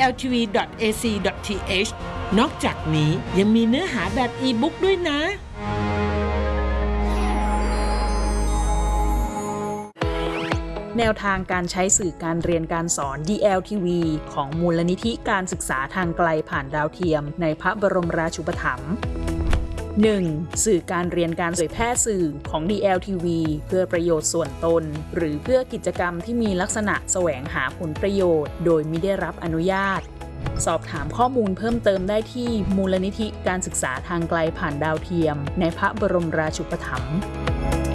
dltv.ac.th นอกจากนี้ยังมีเนื้อหาแบบอีบุ๊กด้วยนะแนวทางการใช้สื่อการเรียนการสอน DLTV ของมูลนิธิการศึกษาทางไกลผ่านดาวเทียมในพระบรมราชูปถัมภ์ 1. สื่อการเรียนการเผยแพร่สื่อของ DLTV เพื่อประโยชน์ส่วนตนหรือเพื่อกิจกรรมที่มีลักษณะแสวงหาผลประโยชน์โดยมิได้รับอนุญาตสอบถามข้อมูลเพิ่มเติมได้ที่มูลนิธิการศึกษาทางไกลผ่านดาวเทียมในพระบรมราชูปถัมภ์